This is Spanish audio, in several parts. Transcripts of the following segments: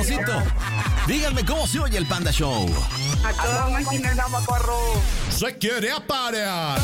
suavecito. Díganme cómo se oye el Panda Show. A toda máquina de macorro. Se quiere aparear.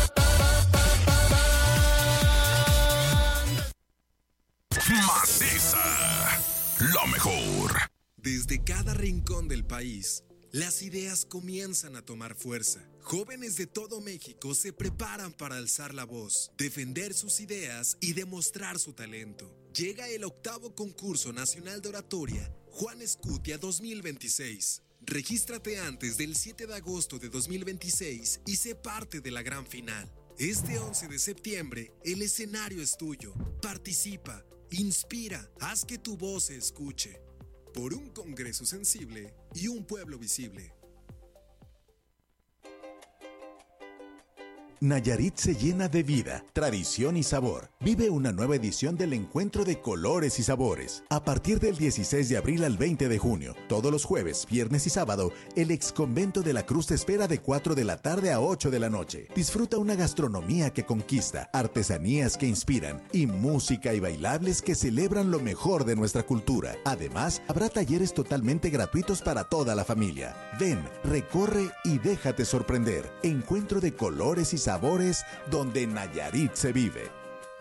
Maciza, lo mejor. Desde cada rincón del país, las ideas comienzan a tomar fuerza. Jóvenes de todo México se preparan para alzar la voz, defender sus ideas y demostrar su talento. Llega el 8º Concurso Nacional de Oratoria Juan Escutia 2026. Regístrate antes del 7 de agosto de 2026 y sé parte de la gran final. Este 11 de septiembre, el escenario es tuyo. Participa, inspira, haz que tu voz se escuche. Por un Congreso sensible y un pueblo visible. Nayarit se llena de vida, tradición y sabor. Vive una nueva edición del Encuentro de Colores y Sabores. A partir del 16 de abril al 20 de junio, todos los jueves, viernes y sábado, el Exconvento de la Cruz te espera de 4 de la tarde a 8 de la noche. Disfruta una gastronomía que conquista, artesanías que inspiran y música y bailables que celebran lo mejor de nuestra cultura. Además, habrá talleres totalmente gratuitos para toda la familia. Ven, recorre y déjate sorprender. Encuentro de Colores y Sabores, donde Nayarit se vive.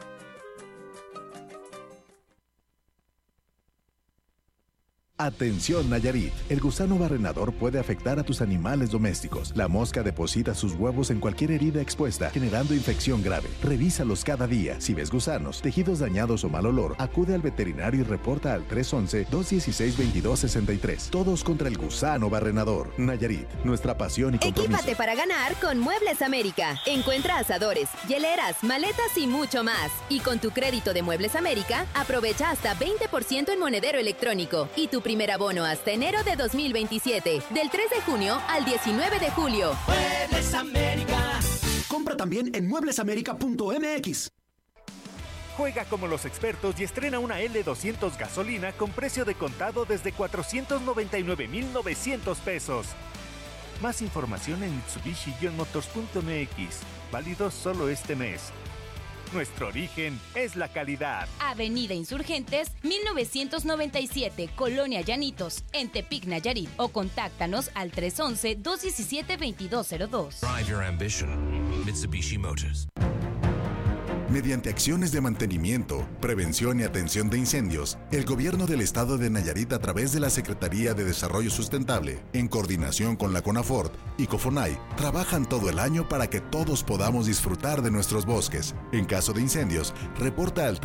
Atención Nayarit, el gusano barrenador puede afectar a tus animales domésticos. La mosca deposita sus huevos en cualquier herida expuesta, generando infección grave. Revísalos cada día. Si ves gusanos, tejidos dañados o mal olor, acude al veterinario y reporta al 311-216-2263. Todos contra el gusano barrenador. Nayarit, nuestra pasión y compromiso. Equípate para ganar con Muebles América. Encuentra asadores, hieleras, maletas y mucho más. Y con tu crédito de Muebles América, aprovecha hasta 20% en monedero electrónico. Y tu primer abono hasta enero de 2027, del 3 de junio al 19 de julio. Muebles América. Compra también en mueblesamerica.mx. Juega como los expertos y estrena una L200 gasolina con precio de contado desde 499,900 pesos. Más información en Mitsubishi-motors.mx. Válido solo este mes. Nuestro origen es la calidad. Avenida Insurgentes, 1997, Colonia Llanitos, en Tepic, Nayarit. O contáctanos al 311-217-2202. Drive your ambition. Mitsubishi Motors. Mediante acciones de mantenimiento, prevención y atención de incendios, el Gobierno del Estado de Nayarit, a través de la Secretaría de Desarrollo Sustentable, en coordinación con la CONAFORT y COFONAI, trabajan todo el año para que todos podamos disfrutar de nuestros bosques. En caso de incendios, reporta al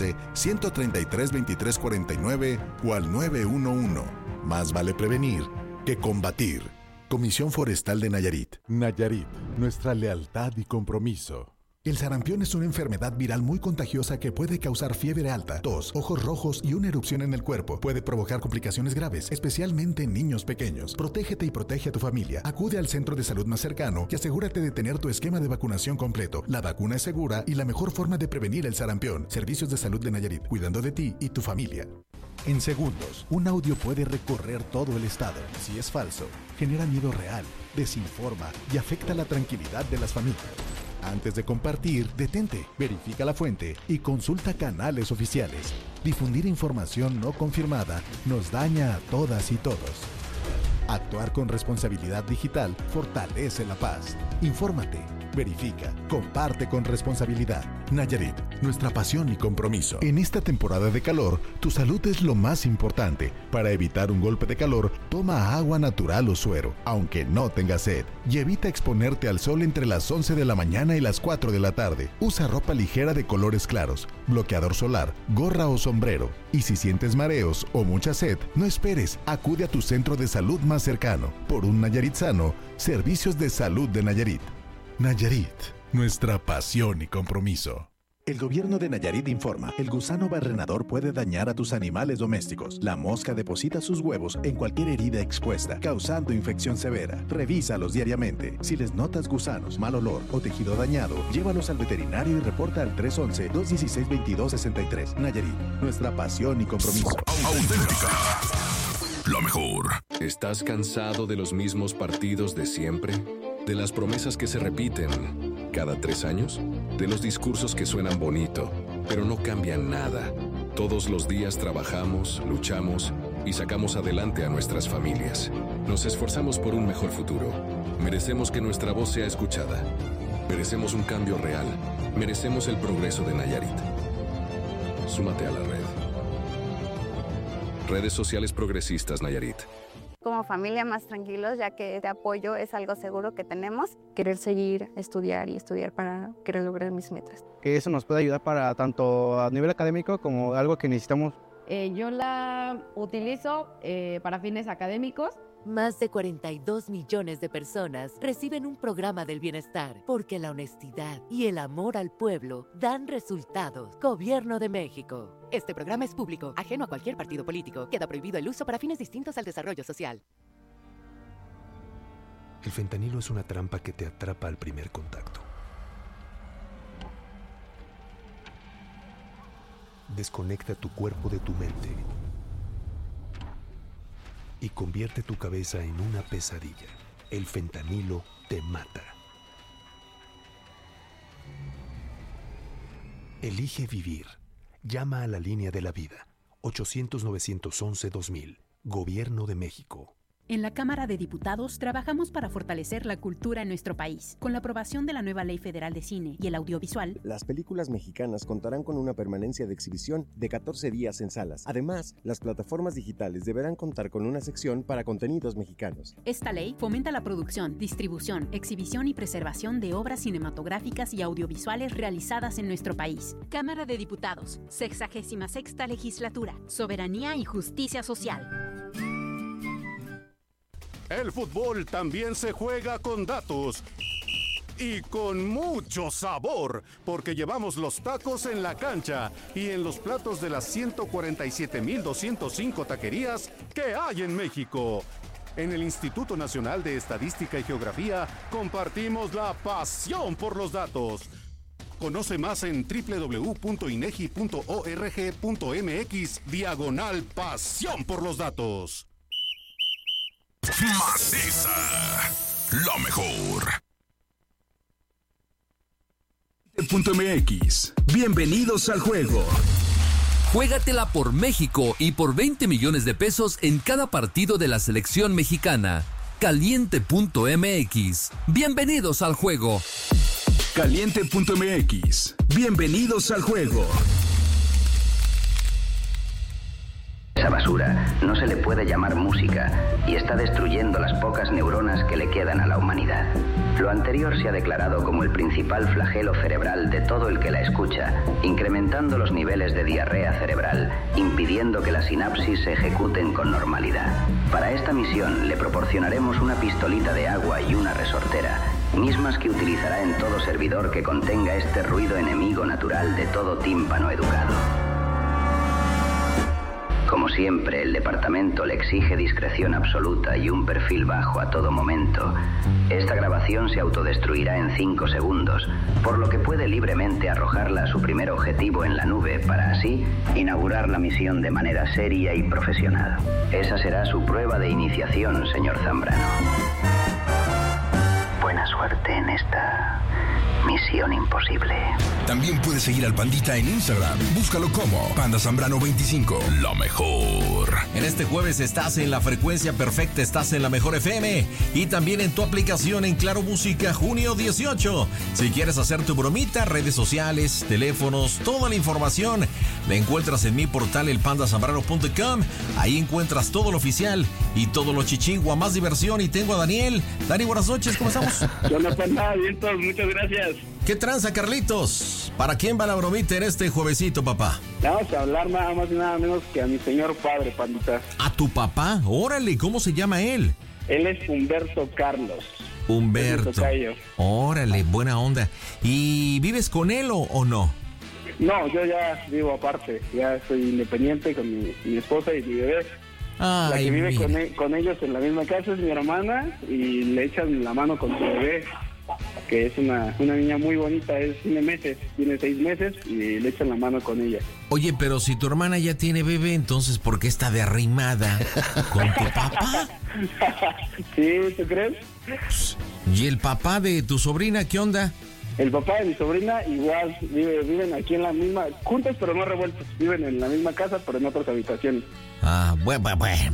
311-133-2349 o al 911. Más vale prevenir que combatir. Comisión Forestal de Nayarit. Nayarit, nuestra lealtad y compromiso. El sarampión es una enfermedad viral muy contagiosa que puede causar fiebre alta, tos, ojos rojos y una erupción en el cuerpo. Puede provocar complicaciones graves, especialmente en niños pequeños. Protégete y protege a tu familia. Acude al centro de salud más cercano y asegúrate de tener tu esquema de vacunación completo. La vacuna es segura y la mejor forma de prevenir el sarampión. Servicios de Salud de Nayarit, cuidando de ti y tu familia. En segundos, un audio puede recorrer todo el estado. Si es falso, genera miedo real, desinforma y afecta la tranquilidad de las familias. Antes de compartir, detente, verifica la fuente y consulta canales oficiales. Difundir información no confirmada nos daña a todas y todos. Actuar con responsabilidad digital fortalece la paz. Infórmate, verifica, comparte con responsabilidad. Nayarit, nuestra pasión y compromiso. En esta temporada de calor, tu salud es lo más importante. Para evitar un golpe de calor, toma agua natural o suero, aunque no tengas sed. Y evita exponerte al sol entre las 11 de la mañana y las 4 de la tarde. Usa ropa ligera de colores claros, bloqueador solar, gorra o sombrero. Y si sientes mareos o mucha sed, no esperes, acude a tu centro de salud más cercano. Por un Nayarit sano, Servicios de Salud de Nayarit. Nayarit, nuestra pasión y compromiso. El gobierno de Nayarit informa, el gusano barrenador puede dañar a tus animales domésticos. La mosca deposita sus huevos en cualquier herida expuesta, causando infección severa. Revísalos diariamente. Si les notas gusanos, mal olor o tejido dañado, llévalos al veterinario y reporta al 311-216-2263. Nayarit, nuestra pasión y compromiso. Auténtica. Lo mejor. ¿Estás cansado de los mismos partidos de siempre? ¿De las promesas que se repiten cada 3 años? ¿De los discursos que suenan bonito, pero no cambian nada? Todos los días trabajamos, luchamos y sacamos adelante a nuestras familias. Nos esforzamos por un mejor futuro. Merecemos que nuestra voz sea escuchada. Merecemos un cambio real. Merecemos el progreso de Nayarit. Súmate a la red. Redes sociales progresistas Nayarit. Como familia más tranquilos, ya que este apoyo es algo seguro que tenemos. Querer seguir, estudiar para querer lograr mis metas. Que eso nos puede ayudar para tanto a nivel académico como algo que necesitamos. Yo la utilizo para fines académicos. Más de 42 millones de personas reciben un programa del bienestar porque la honestidad y el amor al pueblo dan resultados. Gobierno de México. Este programa es público, ajeno a cualquier partido político. Queda prohibido el uso para fines distintos al desarrollo social. El fentanilo es una trampa que te atrapa al primer contacto. Desconecta tu cuerpo de tu mente y convierte tu cabeza en una pesadilla. El fentanilo te mata. Elige vivir. Llama a la línea de la vida. 800-911-2000. Gobierno de México. En la Cámara de Diputados trabajamos para fortalecer la cultura en nuestro país. Con la aprobación de la nueva Ley Federal de Cine y el Audiovisual, las películas mexicanas contarán con una permanencia de exhibición de 14 días en salas. Además, las plataformas digitales deberán contar con una sección para contenidos mexicanos. Esta ley fomenta la producción, distribución, exhibición y preservación de obras cinematográficas y audiovisuales realizadas en nuestro país. Cámara de Diputados, 66ª Legislatura, Soberanía y Justicia Social. El fútbol también se juega con datos y con mucho sabor, porque llevamos los tacos en la cancha y en los platos de las 147,205 taquerías que hay en México. En el Instituto Nacional de Estadística y Geografía compartimos la pasión por los datos. Conoce más en www.inegi.org.mx/pasión por los datos. Maciza, lo mejor. .mx. Bienvenidos al juego. Juégatela por México y por 20 millones de pesos en cada partido de la selección mexicana. Caliente.mx. Bienvenidos al juego. Caliente.mx. Bienvenidos al juego. Esa basura no se le puede llamar música y está destruyendo las pocas neuronas que le quedan a la humanidad. Lo anterior se ha declarado como el principal flagelo cerebral de todo el que la escucha, incrementando los niveles de diarrea cerebral, impidiendo que las sinapsis se ejecuten con normalidad. Para esta misión le proporcionaremos una pistolita de agua y una resortera, mismas que utilizará en todo servidor que contenga este ruido enemigo natural de todo tímpano educado. Como siempre, el departamento le exige discreción absoluta y un perfil bajo a todo momento. Esta grabación se autodestruirá en 5 segundos, por lo que puede libremente arrojarla a su primer objetivo en la nube para así inaugurar la misión de manera seria y profesional. Esa será su prueba de iniciación, señor Zambrano. Buena suerte en esta misión imposible. También puedes seguir al Pandita en Instagram. Búscalo como Panda Zambrano 25. Lo mejor. En este jueves estás en la frecuencia perfecta, estás en la mejor FM y también en tu aplicación en Claro Música, junio 18. Si quieres hacer tu bromita, redes sociales, teléfonos, toda la información la encuentras en mi portal elpandazambrano.com. Ahí encuentras todo lo oficial y todo lo chichingua, más diversión. Y tengo a Daniel. Dani, buenas noches, ¿cómo estamos? Yo no sé nada, bien todos, muchas gracias. ¿Qué tranza, Carlitos? ¿Para quién va la bromita en este juevesito, papá? Vamos a hablar nada más y nada menos que a mi señor padre, Pandita. ¿A tu papá? Órale, ¿cómo se llama él? Él es Humberto Carlos. Humberto. Órale, buena onda. ¿Y vives con él o no? No, yo ya vivo aparte. Ya soy independiente con mi esposa y mi bebé. Ay, la que vive con ellos en la misma casa es mi hermana y le echan la mano con su bebé, que es una niña muy bonita, tiene 6 meses y le echan la mano con ella. Oye, pero si tu hermana ya tiene bebé, entonces ¿por qué está de arrimada con tu papá? ¿Sí? ¿Tú crees? ¿Y el papá de tu sobrina qué onda? El papá de mi sobrina igual, viven aquí en la misma, juntos pero no revueltos, viven en la misma casa pero en otras habitaciones. Ah, bueno.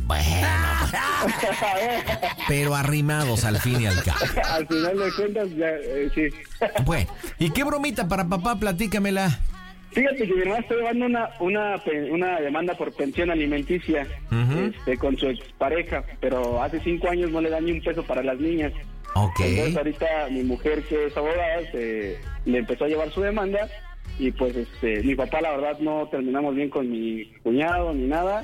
Pero arrimados al fin y al cabo. Al final de cuentas, ya, sí. Bueno, ¿y qué bromita para papá? Platícamela. Fíjate que mi hermana está llevando una demanda por pensión alimenticia con su expareja, pero hace 5 años no le da ni un peso para las niñas. Ok. Entonces ahorita mi mujer, que es abogada, le empezó a llevar su demanda y pues mi papá, la verdad, no terminamos bien con mi cuñado ni nada.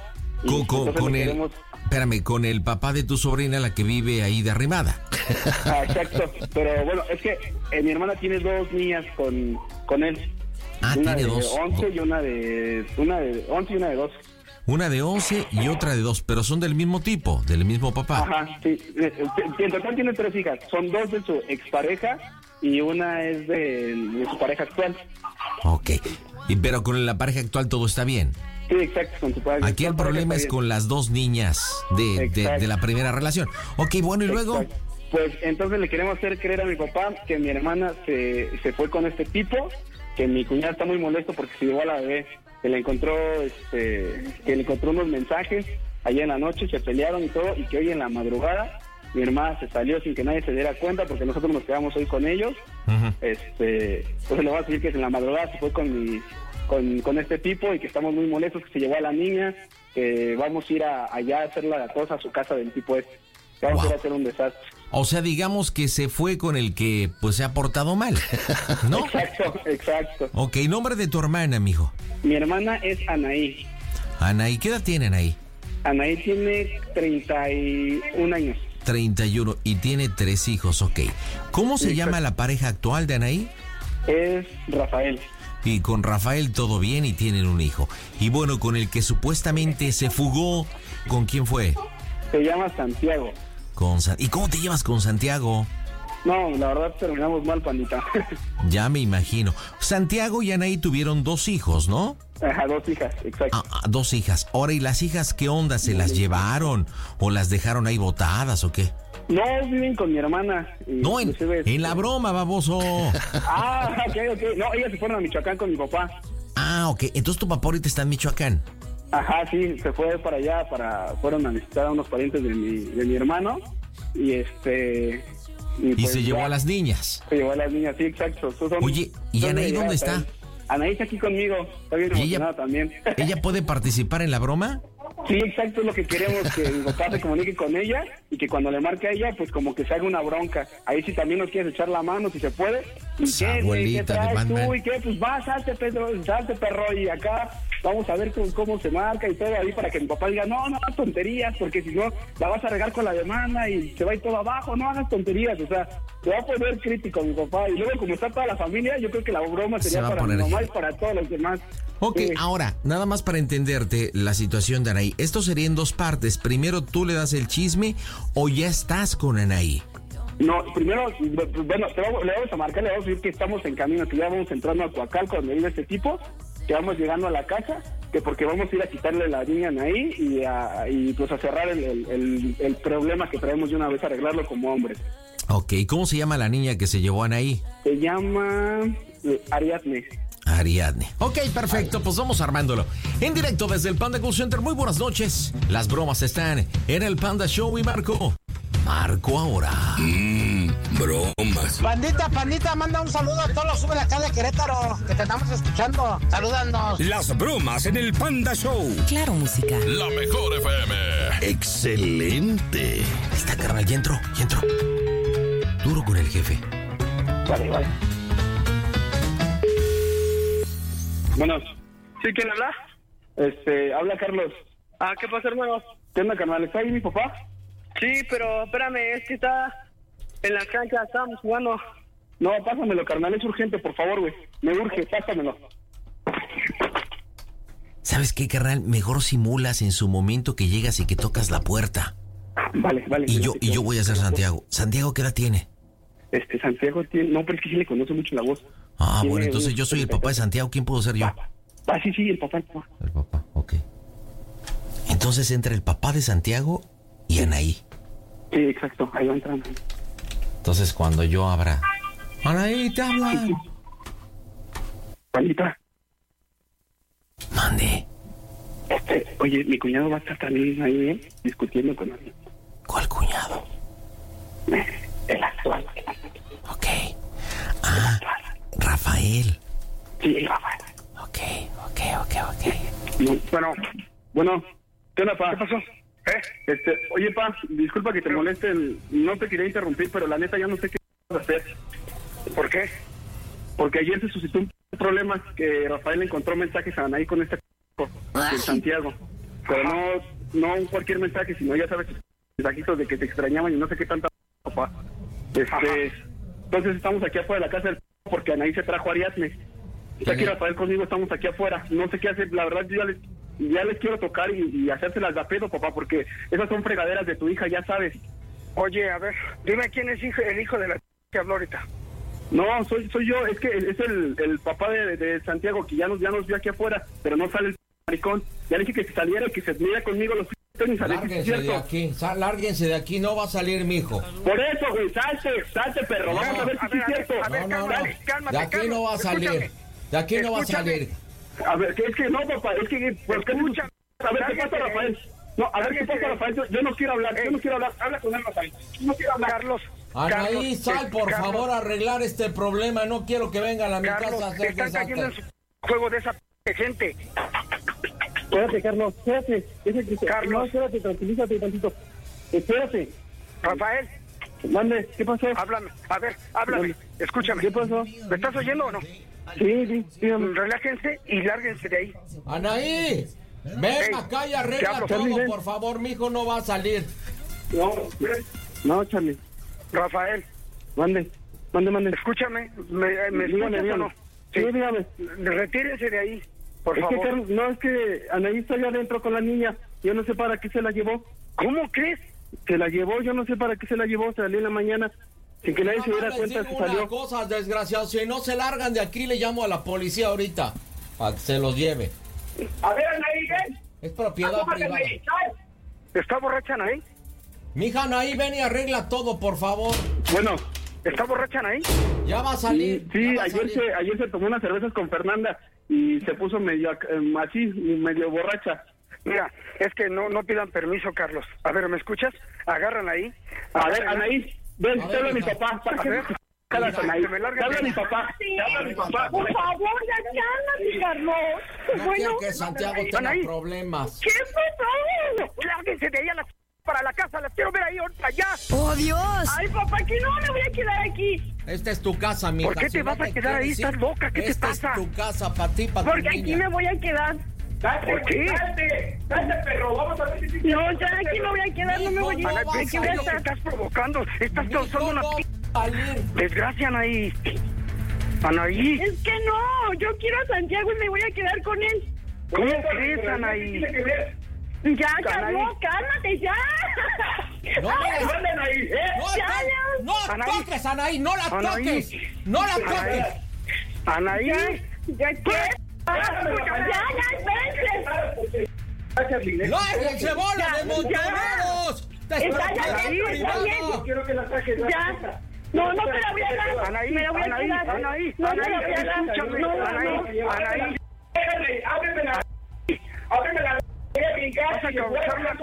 Con el papá de tu sobrina, la que vive ahí de arrimada. Ah, exacto, pero bueno, es que mi hermana tiene 2 niñas con él. Ah, una tiene de 2. 11 y una de 11 y una de 12. Una de 11 y otra de 2, pero son del mismo tipo, del mismo papá. Ajá, sí. En total tiene 3 hijas. Son 2 de su expareja y una es de su pareja actual. Ok. Pero con la pareja actual todo está bien. Sí, exacto, con su pareja. Aquí el problema es con las 2 niñas de la primera relación. Ok, bueno, ¿y luego? Exacto. Pues entonces le queremos hacer creer a mi papá que mi hermana se fue con este tipo, que mi cuñada está muy molesto porque se llevó a la bebé, que le encontró unos mensajes allá en la noche, se pelearon y todo, y que hoy en la madrugada mi hermana se salió sin que nadie se diera cuenta porque nosotros nos quedamos hoy con ellos. Entonces le voy a decir que en la madrugada se fue con este tipo y que estamos muy molestos, que se llevó a la niña, que vamos a ir allá a hacer la cosa a su casa del tipo este. Que vamos a ir a hacer un desastre. O sea, digamos que se fue con el que pues se ha portado mal, ¿no? Exacto. Ok, nombre de tu hermana, mijo. Mi hermana es Anaí. Anaí, ¿qué edad tiene Anaí? Anaí tiene 31 años. 31 y tiene 3 hijos, ok. ¿Cómo se llama la pareja actual de Anaí? Es Rafael. Y con Rafael todo bien y tienen un hijo. Y bueno, con el que supuestamente se fugó, ¿con quién fue? Se llama Santiago. ¿Y cómo te llevas con Santiago? No, la verdad terminamos mal, pandita. Ya me imagino. Santiago y Anaí tuvieron 2 hijos, ¿no? Ajá, 2 hijas, exacto. 2 hijas. Ahora, ¿y las hijas qué onda? ¿Se las llevaron o las dejaron ahí botadas o qué? No, viven con mi hermana. No, en la broma, baboso. Ok. No, ellas se fueron a Michoacán con mi papá. Ah, ok. Entonces tu papá ahorita está en Michoacán. Ajá, sí, se fue para allá, fueron a visitar a unos parientes de mi hermano y pues se llevó a las niñas. Se llevó a las niñas, sí, exacto. Oye, ¿y Anaí dónde está? Anaí está aquí conmigo, está bien emocionada también. ¿Ella puede participar en la broma? Sí, exacto, es lo que queremos, que mi papá se comunique con ella y que cuando le marque a ella, pues como que se haga una bronca. Ahí sí también nos quieres echar la mano, si se puede. ¿Y qué, güey? ¿Qué traes tú? ¿Y qué? Pues va, salte, perro, y acá vamos a ver cómo se marca y todo ahí para que mi papá diga, no tonterías, porque si no, la vas a regar con la demanda y se va a ir todo abajo, no hagas tonterías, o sea, se va a poner crítico mi papá. Y luego, como está toda la familia, yo creo que la broma sería para mi mamá y para todos los demás. Ok, ahora, nada más para entenderte la situación de Anaí. Esto sería en 2 partes. Primero, ¿tú le das el chisme o ya estás con Anaí? No, primero, bueno, le vamos a marcar, le vamos a decir que estamos en camino, que ya vamos entrando a Coacalco, donde vive este tipo, que vamos llegando a la casa, que porque vamos a ir a quitarle la niña a Anaí y pues a cerrar el problema que traemos de una vez, arreglarlo como hombres. Ok, ¿cómo se llama la niña que se llevó a Anaí? Se llama Ariadne. Ok, perfecto, pues vamos armándolo. En directo desde el Panda Call Center, muy buenas noches. Las bromas están en el Panda Show y Marco ahora. Bromas. Pandita, manda un saludo a todos los sube acá de Querétaro, que te estamos escuchando. Salúdanos. Las bromas en el Panda Show. Claro, música. La mejor FM. Excelente. Ahí está, carnal, ya entró. Duro con el jefe. Vale. Bueno. ¿Sí, quién habla? Habla Carlos. ¿Qué pasa, hermano? ¿Qué onda, carnal? ¿Está ahí mi papá? Sí, pero espérame, es que está en la cancha, estábamos jugando. No, pásamelo, carnal, es urgente, por favor, güey. Me urge, pásamelo. ¿Sabes qué, carnal? Mejor simulas en su momento que llegas y que tocas la puerta. Vale. Y yo voy a ser Santiago. ¿Santiago qué edad tiene? Santiago tiene... No, pero es que sí le conoce mucho la voz. Bueno, entonces yo soy el papá de Santiago. ¿Quién puedo ser yo? Sí, el papá. El papá, ok. Entonces entra el papá de Santiago y Anaí. Sí, exacto, ahí va entrando. Entonces cuando yo abra... Anaí, te hablan. Juanita. Mande. Oye, mi cuñado va a estar también ahí, discutiendo con alguien. ¿Cuál cuñado? El actual. Ok. Ah, Rafael. Sí, Rafael. Ok. Bueno, ¿qué onda, pa? ¿Qué pasó? Oye, pa, disculpa que te moleste, no te quería interrumpir, pero la neta ya no sé qué hacer. ¿Por qué? Porque ayer se suscitó un problema que Rafael encontró mensajes a Anaí con este en Santiago. Pero no cualquier mensaje, sino ya sabes, mensajitos de que te extrañaban y no sé qué tanta papá. Entonces estamos aquí afuera de la casa del porque Anaí se trajo a Ariadne. Está aquí Rafael conmigo, estamos aquí afuera. No sé qué hacer, la verdad yo ya les quiero tocar y hacérselas de a pedo, papá, porque esas son fregaderas de tu hija, ya sabes. Oye, a ver, dime quién es el hijo de la que habló ahorita. No, soy yo, es que es el papá de Santiago, que ya nos vio aquí afuera, pero no sale el maricón. Ya le dije que saliera y que se mira conmigo los tenis. Lárguense de aquí, no va a salir, mijo. Por eso, güey, salte, perro, vamos a ver si es cierto. De aquí no va a salir, de aquí no va a salir. A ver, es que no, papá, es que... Pues, a ver, ¿qué pasa, Rafael? No, a ver, ¿qué pasa, Rafael? Yo no quiero hablar, habla con él, Rafael. No quiero hablar. Carlos. Anaí, sal, por favor, a arreglar este problema. No quiero que vengan a mi casa a hacer desastre. Están cayendo en su juego de esa gente. Espérate, Carlos, espérate. Carlos. No, espérate, tranquilízate tantito. Espérate. Rafael. Mande, ¿qué pasó? Háblame, a ver, háblame. Escúchame. ¿Qué pasó? ¿Me estás oyendo o no? Sí, dígame. Relájense y lárguense de ahí. Anaí, ven acá y arregla todo, por favor. Mi hijo no va a salir. No, Charlie. Rafael. Mande. Escúchame, ¿me escuchas o no? Sí, dígame. Retírense de ahí, por favor. No, es que Anaí está allá adentro con la niña. Yo no sé para qué se la llevó. ¿Cómo crees? Se la llevó, yo no sé para qué se la llevó. Salió en la mañana sin que nadie se diera cuenta que salió. Una cosa, desgraciado, si no se largan de aquí, le llamo a la policía ahorita para que se los lleve. A ver, Anaí, ven. Es propiedad privada. ¿Está borracha Anaí? Mija, Anaí, ven y arregla todo, por favor. Bueno. ¿Está borracha Anaí? Ya va a salir. Sí, ayer se tomó unas cervezas con Fernanda y se puso medio medio borracha. Mira, es que no pidan permiso, Carlos. A ver, ¿me escuchas? Agarran ahí. A ver, Anaí, ven, te habla mi papá. A ver. Habla mi papá. Por favor, ya cálmate, Carlos. No quiero que Santiago tenga problemas. ¿Qué pasó? Lárguense de ahí para la casa, las quiero ver ahí ahorita ya. ¡Oh, Dios! Ay, papá, que no me voy a quedar aquí. Esta es tu casa, mija. ¿Por qué te vas a quedar ahí? ¿Estás loca? ¿Qué te pasa? Esta es tu casa, para ti, para tu niña. Porque aquí me voy a quedar. ¿Por qué? ¡Date, perro! Vamos a ver si... No, ya aquí me voy a quedar, no me voy a ir. ¿Qué es lo que estás provocando? Estás causando una desgracia, Anaí. Anaí. Es que no, yo quiero a Santiago y me voy a quedar con él. ¿Cómo crees, Anaí? Ya, Carlos, cálmate, ya. No toques, Anaí, no la toques. No la toques. Anaí. Ya, ¿qué? ¡No, se bola de montoneros! Está bien. Quiero que la saques. Ya. No te la voy a dar. Anaí, me la voy a quedar. Anaí, no te la voy a dar. Anaí. Ábreme la. Voy a brincar. Vas a causar una...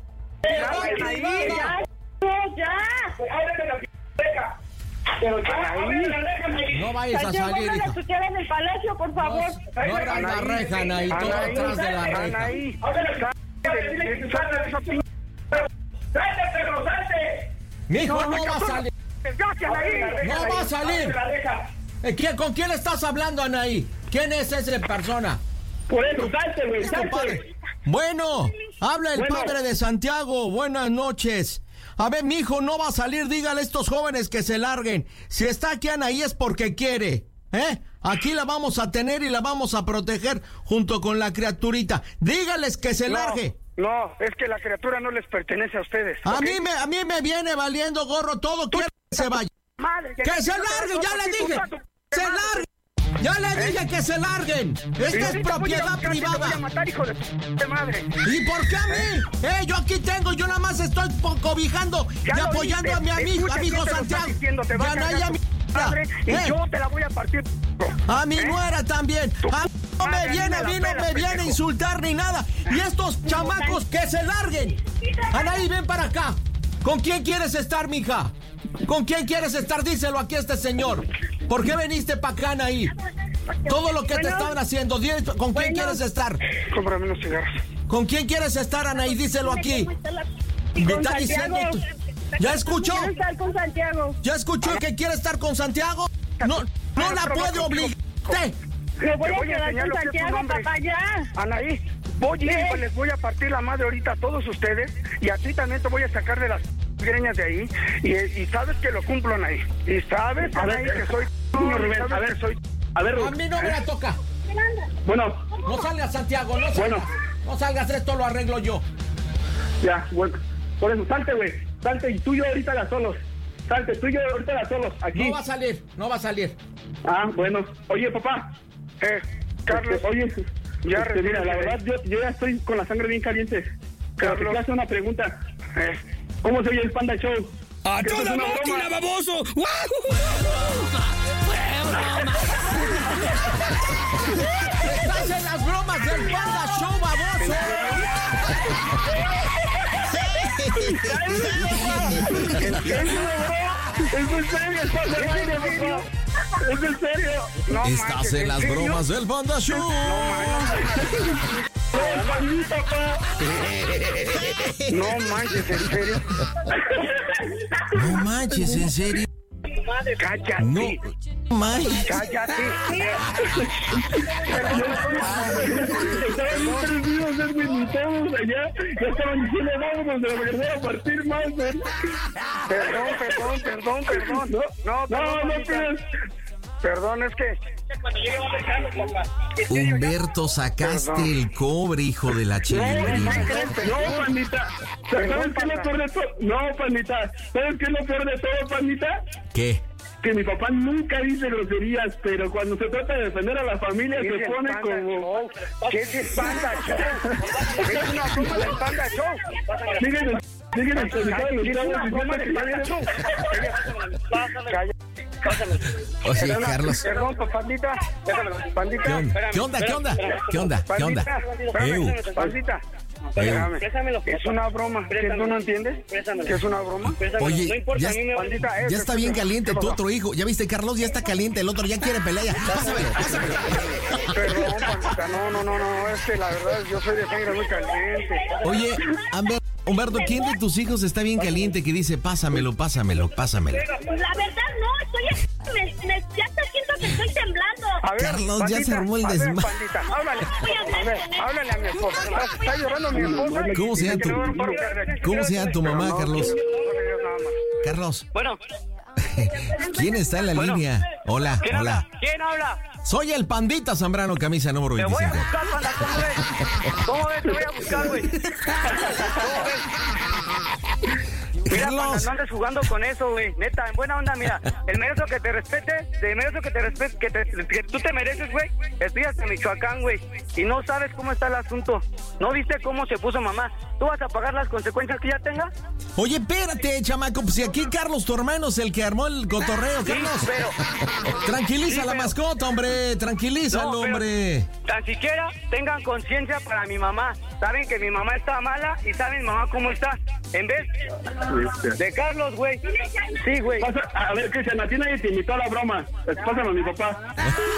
Ya. Ábreme la biblioteca. No vayas a salir, hija. No se en el palacio, por favor. No abras la reja, Anaí, todo atrás de la reja. Anaí. Mijo, no va a salir. No va a salir. ¿Con quién estás hablando, Anaí? ¿Quién es esa persona? Por eso, salte, güey, salte. Bueno, habla el padre de Santiago. Buenas noches. A ver, mijo, no va a salir. Dígale a estos jóvenes que se larguen. Si está aquí Anaí es porque quiere. Aquí la vamos a tener y la vamos a proteger junto con la criaturita. Dígales que se largue. No, es que la criatura no les pertenece a ustedes. A mí me viene valiendo gorro todo. Quiero que se vaya. ¡Que se larguen! ¡Ya le dije! ¡Se larguen! ¡Ya le dije que se larguen! ¡Esta es propiedad privada! Voy a matar, hijo de madre. ¿Y por qué a mí? Yo aquí tengo, yo nada más estoy cobijando y apoyando a mi amigo Santiago. madre y yo te la voy a partir. A mi nuera también. No me viene a insultar ni nada. Y estos chamacos que se larguen. Anaí, ven para acá. ¿Con quién quieres estar, mija? ¿Con quién quieres estar? Díselo aquí a este señor. ¿Por qué viniste para acá, Anaí? Todo lo que te estaban haciendo. ¿Con quién quieres estar? Cómprame unos cigarros. ¿Con quién quieres estar, Anaí? Díselo aquí. Me está diciendo. ¿Ya escuchó? Quiero estar con Santiago. ¿Ya escuchó que quiere estar con Santiago? No la puede obligar. Me voy a quedar con Santiago, papá, ya. Anaí, les voy a partir la madre ahorita a todos ustedes y a ti también te voy a sacar de las greñas de ahí y sabes que lo cumplo, Anaí. Y sabes, Anaí, que soy... Rubén, a ver, a mí no me la toca. Bueno. No salgas, Santiago, no salgas. Bueno. No salgas, esto lo arreglo yo. Ya, bueno. Por eso, salte, güey. Salte y tú y yo ahorita las solos. Salte, tú y yo ahorita las solos. Aquí. No va a salir. Ah, bueno. Oye, papá. Carlos. Oye, ya mira, la verdad, yo ya estoy con la sangre bien caliente. Pero te quiero hacer una pregunta. ¿Cómo se oye el Panda Show? ¡A toda máquina, baboso! ¡Estás en las bromas del Panda Show, baboso! ¿Es en serio? No, estás en las bromas del Panda Show. No manches, ¿en serio? No manches, ¿en serio? Cállate. No manches. Cállate. Estaban muy perdidos, Edwin, y todos allá. Ya estaban diciendo, vámonos de regresar a partir más, ¿eh? Perdón. Perdón, es que... Humberto, sacaste el cobre, hijo de la chilindrina. No, pandita. ¿Sabes qué es lo peor de todo? No, pandita. ¿Sabes qué es lo peor de todo, pandita? ¿Qué? Que mi papá nunca dice groserías, pero cuando se trata de defender a la familia se pone como... ¿Qué es el Panda Show? Es una broma del Panda Show. Siguen actualizados los chavos diciendo que ya viene... Oye, Carlos. Perdón, pandita. Pandita. ¿Qué onda? Pandita. Espérame. Es una broma. ¿Qué tú no entiendes? ¿Que es una broma? Oye, ya está bien caliente tu otro hijo. ¿Ya viste, Carlos? Ya está caliente el otro. Ya quiere pelea. Pásamelo. Perdón, pandita. No. Es que la verdad yo soy de sangre muy caliente. Oye, Humberto, ¿quién de tus hijos está bien caliente que dice pásamelo? Pues la verdad no, ya está siento que estoy temblando. Carlos, pandita, ya se armó el desmadre. Háblale a mi esposa. Está llorando mi esposa. ¿Cómo se llama tu mamá, Carlos? Carlos. Bueno. ¿Quién está en la línea? Hola. ¿Quién habla? Soy el Pandita Zambrano, camisa número 25. Te voy a buscar, Panda, ¿cómo ves? Te voy a buscar, güey. ¿Cómo ves? Mira, Panda, no andes jugando con eso, güey. Neta, en buena onda, mira. El merezo que te respete, que tú te mereces, güey. Estoy hasta Michoacán, güey. Y no sabes cómo está el asunto. ¿No viste cómo se puso mamá? ¿Tú vas a pagar las consecuencias que ya tenga? Oye, espérate, chamaco. Pues si aquí Carlos, tu hermano, es el que armó el cotorreo, Carlos. Sí, pero... Tranquiliza la mascota, hombre. Tranquilízalo, hombre. Tan siquiera tengan conciencia para mi mamá. Saben que mi mamá está mala y saben mi mamá cómo está. En vez de Carlos, güey. Sí, güey. A ver, Cristian, a ti nadie te invitó a la broma. Pásame a mi papá.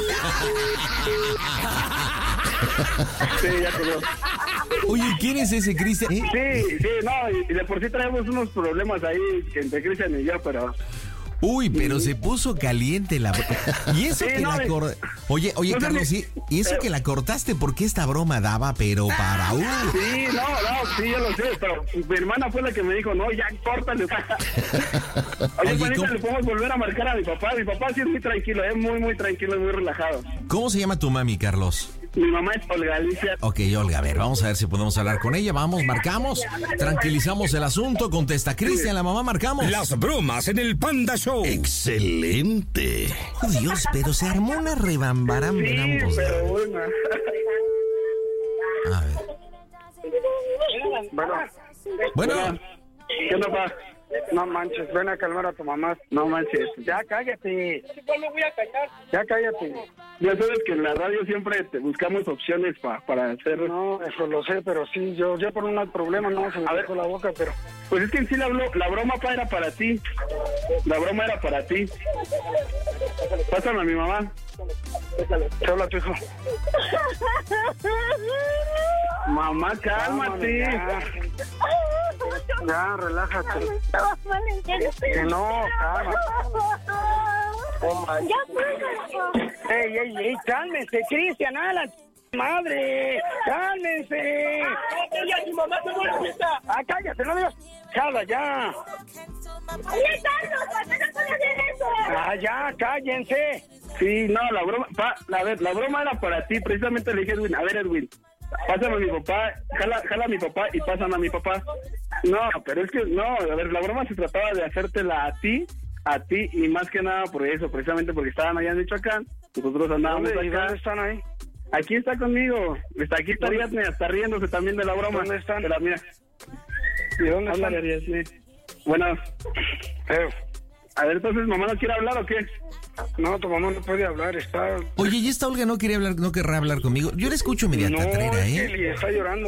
Sí, ya te veo. Oye, ¿quién es ese Cristian? Sí, no, y de por sí traemos unos problemas ahí entre Cristian y yo, pero... Uy, pero se puso caliente la... Y eso que la Oye, no, Carlos, ¿y eso que la cortaste? Porque esta broma daba, pero para... Sí, yo lo sé, pero mi hermana fue la que me dijo, no, ya, córtale. Oye, Juanita, le podemos volver a marcar a mi papá. Mi papá sí es muy tranquilo, es muy tranquilo, muy relajado. ¿Cómo se llama tu mami, Carlos? Mi mamá es Olga Alicia. Ok, Olga, a ver, vamos a ver si podemos hablar con ella. Vamos, marcamos, tranquilizamos el asunto, contesta Cristian, la mamá, marcamos. Las bromas en el Panda Show. ¡Excelente! Oh, Dios, pero se armó una rebambaramba en ambos. Pero bueno. A ver. Bueno. ¿Qué onda, papá? No manches, ven a calmar a tu mamá. No manches. Ya cállate. Igual me voy a callar. Ya cállate. Ya sabes que en la radio siempre te buscamos opciones para hacer... No, eso lo sé, pero sí, yo por un problema no se me dejó la boca, pero... Pues es que en sí la broma era para ti. La broma era para ti. Pásame a mi mamá. Te habla tu hijo. Mamá, cálmate. Ya, relájate. Que no, cálmate. Ey, cálmense, Cristian, a la madre. Cálmense. Ah, cállate, no digas. Chala, ya. Ah, ya, cállense. Sí, no, la broma, la broma era para ti. Precisamente le dije a Edwin, a ver, Edwin, pásame a mi papá, jala a mi papá y pásame a mi papá. No, pero es que no, a ver, la broma se trataba de hacértela a ti y más que nada por eso, precisamente porque estaban allá en Michoacán, nosotros andábamos acá. ¿Y dónde están ahí? Aquí está conmigo, aquí está Ariadne, está riéndose también de la broma. ¿Dónde están? De la mía. ¿Y dónde están? Ariadne. Bueno, a ver, entonces, ¿mamá no quiere hablar o qué? No, tu mamá no puede hablar, está... Oye, ¿y esta Olga no querrá hablar conmigo? Yo la escucho media tatrera, ¿eh? No, está llorando.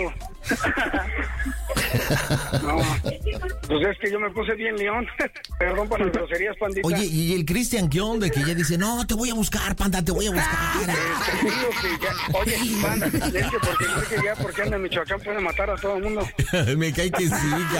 No, pues es que yo me puse bien león. Perdón por las groserías, pandita. Oye, ¿y el Cristian qué onda? Que ya dice, no, te voy a buscar, panda, te voy a buscar. Oye, panda, es que porque anda en Michoacán puede matar a todo el mundo. Me cae que siga.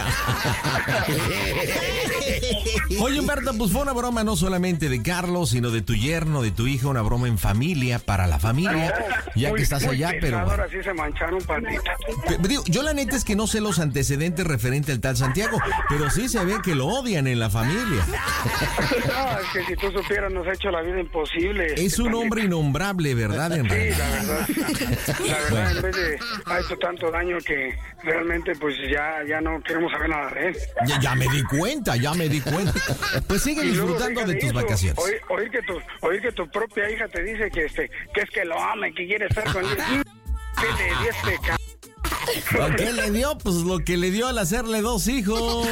Oye, Humberto, pues fue una broma no solamente de Carlos, sino de tu yerno, de tu hija, una broma en familia, para la familia, ya que estás allá, pero... Ahora sí se mancharon, pandita. Digo, yo la neta es que no sé los antecedentes referentes al tal Santiago, pero sí se ve que lo odian en la familia. No, es que si tú supieras nos ha hecho la vida imposible. Es un hombre innombrable, ¿verdad? Sí, la verdad, en vez de ha hecho tanto daño que realmente pues ya no queremos saber nada de él. Ya me di cuenta. Pues sigue disfrutando de tus vacaciones. Oír que tu propia hija te dice que es que lo ama y que quiere estar con él. ¿Qué le dio este ¿Lo que le dio? Pues lo que le dio al hacerle 2 hijos.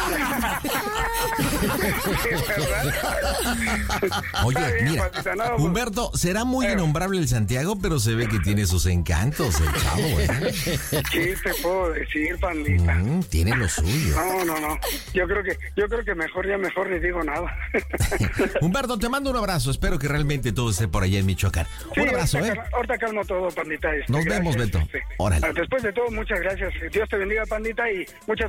Oye, mira, Humberto, será muy innombrable el Santiago, pero se ve que tiene sus encantos el chavo, ¿eh? ¿Qué te puedo decir, pandita? Tiene lo suyo. No. Yo creo que mejor ni digo nada. Humberto, te mando un abrazo. Espero que realmente todo esté por allá en Michoacán. Sí, un abrazo, ahorita calmo todo, pandita. Nos vemos, Beto. Órale. Después de todo, muchas gracias. Dios te bendiga, pandita, y muchas